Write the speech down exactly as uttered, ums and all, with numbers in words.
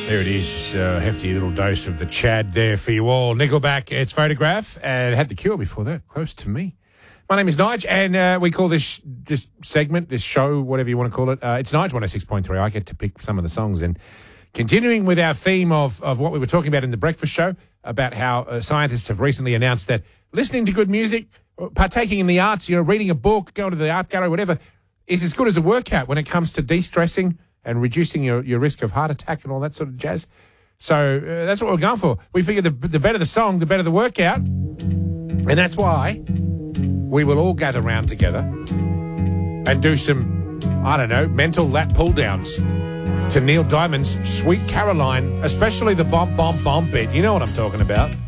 There it is, a hefty little dose of the Chad there for you all. Nickelback, it's Photograph, and had The Cure before that, Close to Me. My name is Nige, and uh, we call this this segment, this show, whatever you want to call it, uh, it's Nige one oh six point three. I get to pick some of the songs. And continuing with our theme of, of what we were talking about in the breakfast show, about how uh, scientists have recently announced that listening to good music, partaking in the arts, you know, reading a book, going to the art gallery, whatever, is as good as a workout when it comes to de-stressing and reducing your, your risk of heart attack and all that sort of jazz. So uh, that's what we're going for. We figure the, the better the song, the better the workout. And that's why we will all gather round together and do some, I don't know, mental lat pull-downs to Neil Diamond's Sweet Caroline, especially the bomb, bomb, bomb bit. You know what I'm talking about.